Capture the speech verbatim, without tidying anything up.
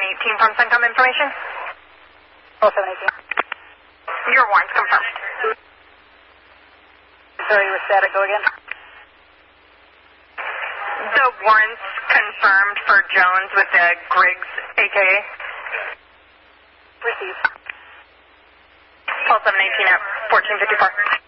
eighteen from CENTCOM information. Oh, seven eighteen. Your warrant's confirmed. Sorry, you were static. Go again. The warrant's confirmed for Jones with the Griggs, A K A. Received. Call seven eighteen at fourteen fifty-four.